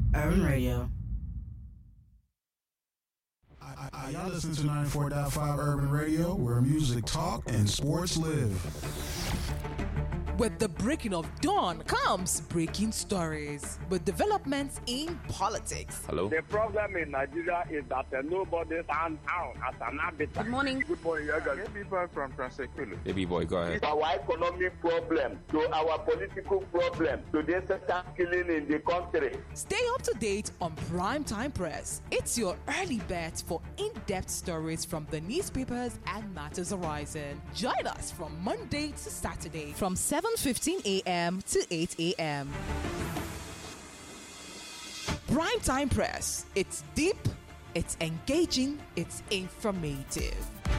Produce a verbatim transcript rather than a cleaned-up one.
Urban Radio. I, I, y'all listen to ninety-four point five Urban Radio, where music talk and sports live. With the breaking of dawn comes breaking stories with developments in politics. Hello? The problem in Nigeria is that uh, nobody stands out as an arbiter. Good morning. Good morning, Yaga. People from Transekulu. Baby boy, go ahead. Our economic problem, to our political problem, to the sector killing in the country. Stay up to date on Primetime Press. It's your early bet for in-depth stories from the newspapers and matters arising. Join us from Monday to Saturday from seven fifteen a.m. to eight a.m. Primetime Press. It's deep, it's engaging, it's informative.